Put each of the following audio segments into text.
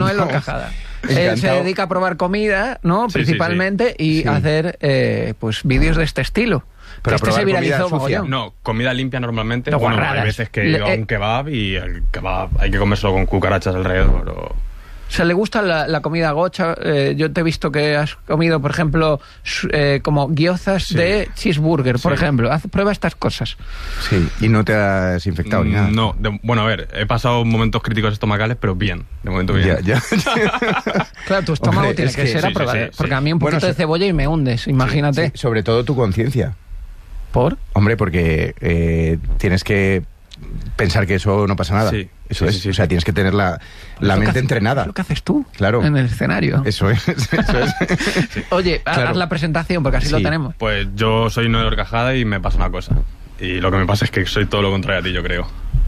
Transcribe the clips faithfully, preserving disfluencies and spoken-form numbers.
Noel Horcajada. Encantado. Él se dedica a probar comida, ¿no? Sí, Principalmente, sí, sí. y Sí. hacer eh, pues vídeos de este estilo. Pero este a se probar comida viralizó sucia. mogollón. No, comida limpia normalmente. No, Bueno, guarradas. hay veces que Le- yo a un eh. kebab y el kebab hay que comérselo con cucarachas alrededor. O... O sea, le gusta la, la comida gocha. Eh, yo te he visto que has comido, por ejemplo, su- eh, como gyozas Sí. de cheeseburger, por Sí. ejemplo. Haz, prueba estas cosas. Sí, y no te has infectado ni nada. No, de- bueno, a ver, he pasado momentos críticos estomacales, pero bien, de momento bien. Ya, ya. Claro, tu estómago Hombre, tiene es que, que- ser sí, a prueba. sí, de- sí, porque sí. a mí un Bueno, poquito de so- cebolla y me hundes, imagínate. Sí, sobre todo tu conciencia. ¿Por? Hombre, porque eh, tienes que pensar que eso no pasa nada. Sí, Eso sí, es. sí, sí, o sea, sí. tienes que tener la, la Es lo que mente hace- entrenada. Es lo que haces tú. Claro. En el escenario. Eso es. Eso es. Oye, haz Claro. la presentación, porque así Sí. lo tenemos. Pues yo soy Noel Horcajada y me pasa una cosa. Y lo que me pasa es que soy todo lo contrario a ti, yo creo.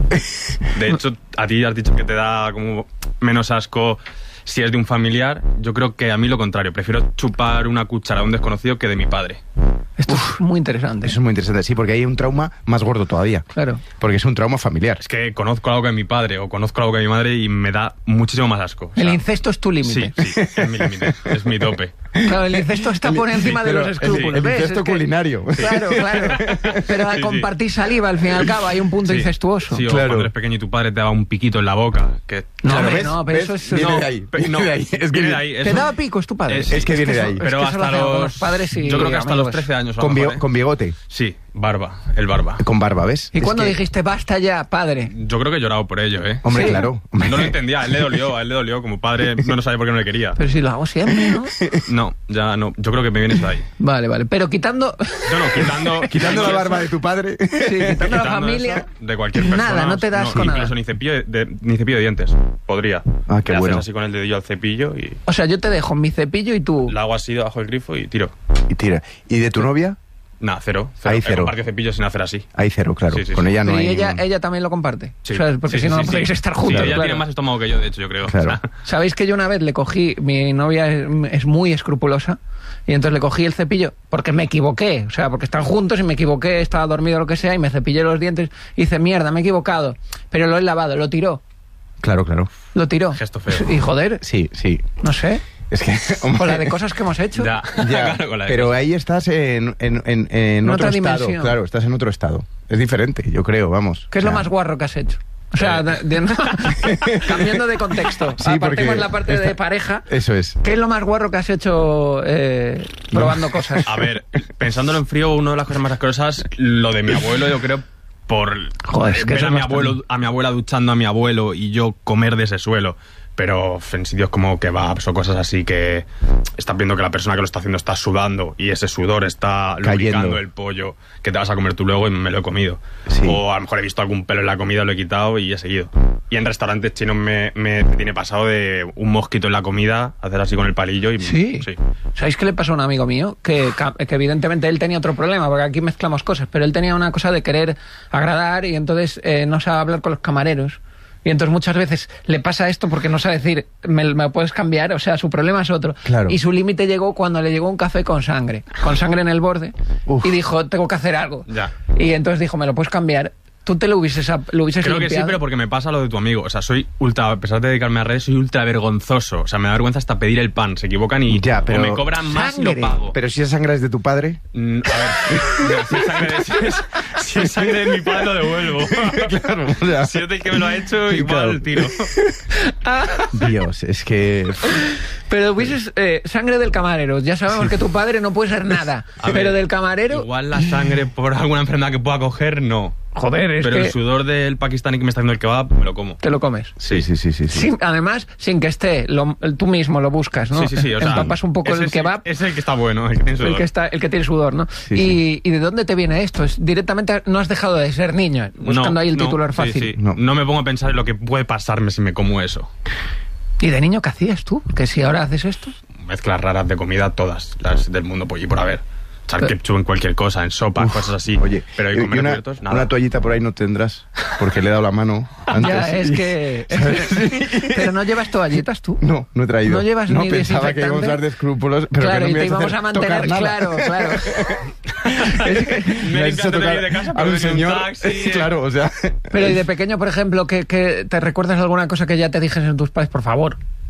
De hecho, a ti has dicho que te da como menos asco si es de un familiar. Yo creo que a mí lo contrario. Prefiero chupar una cuchara de un desconocido que de mi padre. Esto es muy interesante. Eso es muy interesante. Sí, porque hay un trauma más gordo todavía. Claro. Porque es un trauma familiar. Es que conozco algo que mi padre o conozco algo que mi madre y me da muchísimo más asco. O El sea, incesto es tu límite. Sí, sí, es mi límite, es mi tope. Claro, el incesto está por encima Sí, de pero los escrúpulos. El ¿ves? incesto Es que- culinario. Claro, claro. Pero a Sí, sí. compartir saliva, al fin y al cabo, hay un punto Sí. incestuoso. Sí, o Claro. cuando eres pequeño y tu padre te daba un piquito en la boca. Que, No, Claro, hombre, ¿ves? no, pero ¿ves? eso es... Viene no. de ahí. Pe- no, Viene de ahí. Es que viene de ahí. ¿Te eso- daba pico, es tu padre? Es- es que viene de eso- ahí. es que Pero eso lo hasta hacen los, los padres y yo creo que hasta los amigos. trece años. a lo Con, mejor, bio- ¿eh? con bigote. Sí, barba, el barba. Con barba, ¿ves? ¿Y Es cuando que- dijiste, basta ya, padre? Yo creo que he llorado por ello, ¿eh? Hombre, Sí. claro. No lo entendía, a él le dolió, a él le dolió. Como padre no sabe por qué no le quería. Pero si lo hago siempre, ¿no? No, ya no. Yo creo que me viene eso de ahí. Vale, vale. Pero quitando... No, no, quitando... Quitando la barba de tu padre. Sí, quitando la quitando familia... eso de cualquier persona. Nada, no te das con nada. Incluso ni cepillo de, de- ni cepillo de dientes. Podría. Ah, qué Le bueno. haces así con el dedillo al cepillo y O sea, yo te dejo mi cepillo y tú... la hago así debajo del grifo y tiro. Y tira. ¿Y de tu novia? Nah, cero. cero. Hay Eh, cero. comparto cepillo sin hacer así. Hay cero, claro. Sí, sí, Con sí. ella no Pero hay... y ella, ningún- ella también lo comparte. Sí. ¿Sabes? Porque Sí, si no, sí, no sí, podéis sí. estar Sí, juntos. ella claro. tiene más estómago que yo, de hecho, yo creo. Claro. O sea, ¿Sabéis que yo una vez le cogí... Mi novia es, es muy escrupulosa. Y entonces le cogí el cepillo porque me equivoqué. O sea, porque están juntos y me equivoqué, estaba dormido o lo que sea, y me cepillé los dientes y dice, mierda, me he equivocado. Pero lo he lavado, lo tiró. Claro, claro. Lo tiró. Gesto feo. Y joder, Sí, sí. no sé. Es que... Con la de cosas que hemos hecho. ya, Ya, claro, con la de pero cosas. ahí estás en, en, en, en En otro otra estado. dimensión. Claro, estás en otro estado. Es diferente, yo creo, vamos. ¿Qué es O lo sea, más guarro que has hecho? O sea, Eh. de- de- cambiando de contexto. Sí, Apartemos porque la parte de esta- pareja. Eso es. ¿Qué es lo más guarro que has hecho eh, probando cosas? A ver, pensándolo en frío, una de las cosas más asquerosas, lo de mi abuelo, yo creo, por Joder, es que ver eso a es mi bastante. abuelo, a mi abuela duchando a mi abuelo y yo comer de ese suelo. Pero en sitios como kebabs o cosas así que estás viendo que la persona que lo está haciendo está sudando y ese sudor está Cayendo. lubricando el pollo que te vas a comer tú luego y me lo he comido. Sí. O a lo mejor he visto algún pelo en la comida, lo he quitado y he seguido. Y en restaurantes chinos me, me tiene pasado de un mosquito en la comida, hacer así con el palillo y... Sí. sí. ¿Sabéis qué le pasó a un amigo mío? Que, que evidentemente él tenía otro problema, porque aquí mezclamos cosas, pero él tenía una cosa de querer agradar y entonces eh, no sabe hablar con los camareros. Y entonces muchas veces le pasa esto porque no sabe decir, ¿me, me puedes cambiar? O sea, su problema es otro. Claro. Y su límite llegó cuando le llegó un café con sangre, con sangre en el borde, Uf. y dijo, tengo que hacer algo. Ya. Y entonces dijo, ¿me lo puedes cambiar? Tú te lo hubieses, lo hubieses Creo que sí, limpiado. pero porque me pasa lo de tu amigo. O sea, soy ultra, a pesar de dedicarme a redes, soy ultra vergonzoso. O sea, me da vergüenza hasta pedir el pan. Se equivocan y Ya, pero- o me cobran más y lo Sangre. pago. Pero si esa sangre es de tu padre... Mm, a ver, no, si, es sangre de, si, es, si es sangre de mi padre lo devuelvo. Claro, o sea, Si es del que me lo ha hecho, igual Claro. tiro. Dios, es que... Pero hubieses eh, sangre del camarero. Ya sabemos que tu padre no puede ser nada. A ver, pero del camarero... Igual la sangre por alguna enfermedad que pueda coger, no. Joder, es Pero que el sudor del pakistaní que me está haciendo el kebab, me lo como. te lo comes. Sí, sí, sí, sí. sí. Sin- además, sin que esté, lo- tú mismo lo buscas, ¿no? Sí, sí, sí. O sea, Empapas un poco ese el es el- kebab, Es el que está bueno, el que tiene sudor. el que, está, el que tiene sudor, ¿no? Sí, y, sí. ¿Y de dónde te viene esto? Es directamente, no has dejado de ser niño, buscando No, ahí el no, titular sí, fácil. sí. No. No me pongo a pensar en lo que puede pasarme si me como eso. ¿Y de niño qué hacías tú? Que si ahora haces esto... Mezclas raras de comida, todas las del mundo por y por haber. Echar Pero- ketchup en cualquier cosa, en sopa, cosas así. Oye, pero hay y comer una, cubiertos, nada. una toallita por ahí no tendrás, porque le he dado la mano antes. Ya, es que... Pero no llevas toallitas tú. No, no he traído. No llevas no, ni pensaba que íbamos a desinfectante. hablar de escrúpulos, pero claro, que no y me te ibas íbamos a hacer mantener... tocar nada. Claro, claro. Es que- Me Me he has hecho limpiado tocar de casa, a pero un venía un señor. taxi. Claro, o sea... Pero y de pequeño, por ejemplo, que, que te recuerdas alguna cosa que ya te dijes en tus padres, por favor,